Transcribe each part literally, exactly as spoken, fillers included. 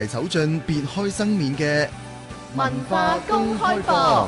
走進別開生面嘅文化公開課。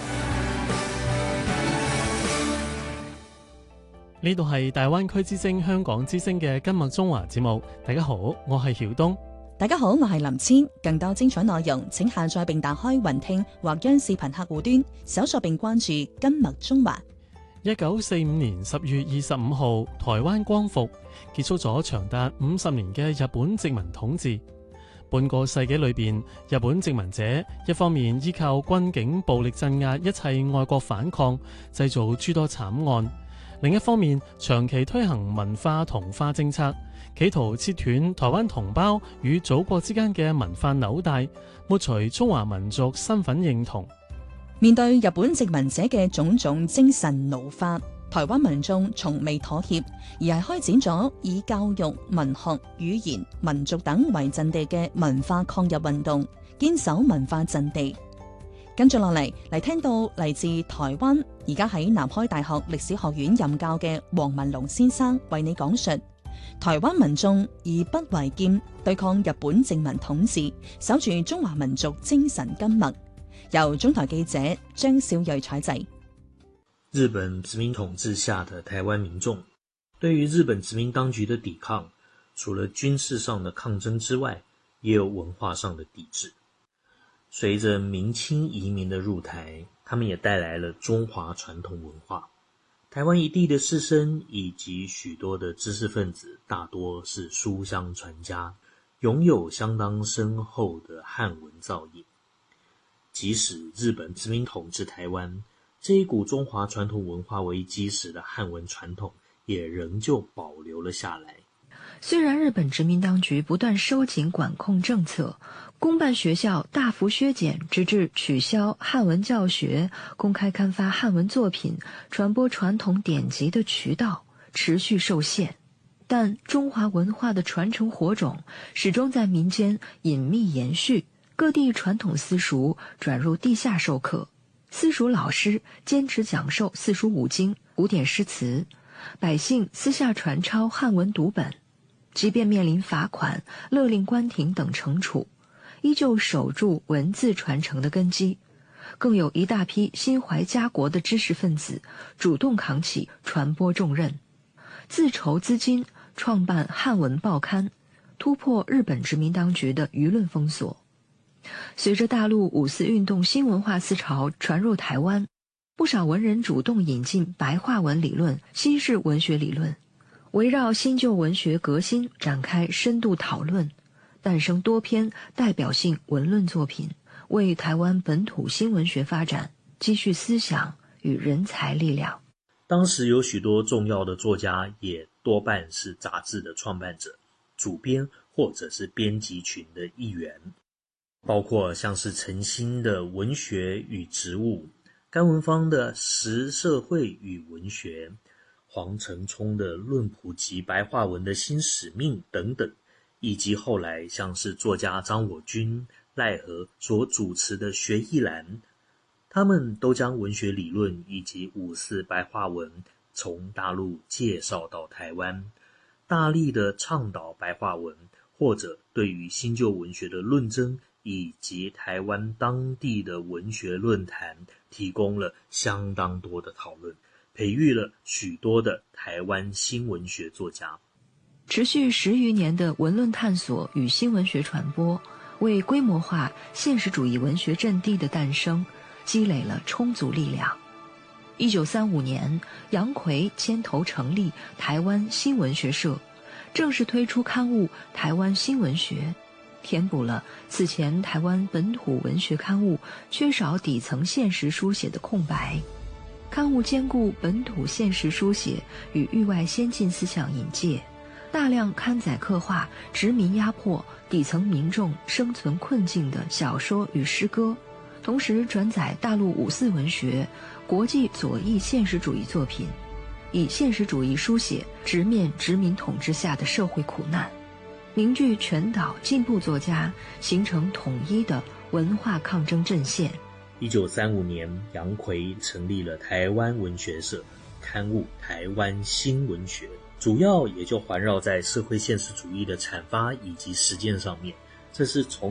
呢度係大灣區之聲香港之聲嘅今日中華節目。大家好，我係曉東。 大家好，我係林千。更多精彩內容請下載並打開雲聽或央視頻客戶端搜索並關注今日中華。 一九四五年十月二十五號，台灣光復，結束咗長達五十年嘅日本殖民統治。半個世紀裏邊，日本殖民者一方面依靠軍警暴力鎮壓一切愛國反抗，製造諸多慘案；另一方面，長期推行文化同化政策，企圖切斷台灣同胞與祖國之間嘅文化紐帶，抹除中華民族身份認同。 面對日本殖民者嘅種種精神奴化，台灣民眾從未妥協，而係開展咗以教育、文學、語言、民族等為陣地嘅文化抗日運動，堅守文化陣地。跟住落嚟，嚟聽到嚟自台灣，而家喺南開大學歷史學院任教嘅黃文龍先生為你講述台灣民眾以筆為劍，對抗日本殖民統治，守住中華民族精神根脈。由中台記者張少瑞採製。 日本殖民統治下的台灣民眾對於日本殖民當局的抵抗，除了軍事上的抗爭之外，也有文化上的抵制。隨着明清移民的入台，他們也帶來了中華傳統文化。台灣一地的士紳以及許多的知識分子，大多是書香傳家，擁有相當深厚的漢文造詣。即使日本殖民統治台灣，這一股中華傳統文化為基石的漢文傳統也仍舊保留了下來。 雖然日本殖民當局不斷收緊管控政策，公辦學校大幅削減，直至取消漢文教學，公開刊發漢文作品，傳播傳統典籍的渠道持續受限，但中華文化的傳承火種始終在民間隱秘延續。各地傳統私塾轉入地下授課，私塾老師堅持講授四書五經、古典詩詞，百姓私下傳抄漢文讀本，即便面臨罰款、勒令關停等懲處，依舊守住文字傳承的根基。更有一大批心懷家國的知識分子主動扛起傳播重任，自籌資金創辦漢文報刊，突破日本殖民當局的輿論封鎖。隨着大陸五四運動新文化思潮傳入台灣，不少文人主動引進白話文理論、新式文學理論，圍繞新舊文學革新展開深度討論，誕生多篇代表性文論作品，為台灣本土新文學發展積蓄思想與人才力量。 當時有許多重要的作家，也多半是雜誌的創辦者、主編或者是編輯群的一員。包括像是陳新的文學與植物，甘文芳的實社會與文學，黃承聰的論普及白話文的新使命等等，以及後來像是作家張我軍、賴和所主持的學藝欄，他們都將文學理論以及五四白話文從大陸介紹到台灣，大力的倡導白話文，或者對於新舊文學的論爭以及台灣當地的文學論壇提供了相當多的討論，培育了許多的台灣新文學作家。 持續十餘年的文論探索與新文學傳播，為規模化現實主義文學陣地的誕生積累了充足力量。一九三五年，楊逵牽頭成立台灣新文學社，正式推出刊物《台灣新文學》，填補了此前台灣本土文學刊物缺少底層現實書寫的空白。刊物兼顧本土現實書寫與域外先進思想引介，大量刊載刻畫殖民壓迫底層民眾生存困境的小說與詩歌，同時轉載大陸五四文學、國際左翼現實主義作品，以現實主義書寫直面殖民統治下的社會苦難，凝聚全島進步作家，形成統一的文化抗爭陣線。 一九三五年，楊逵成立了台灣文學社，刊物《台灣新文學》，主要也就環繞在社會現實主義的闡發以及實踐上面。這是從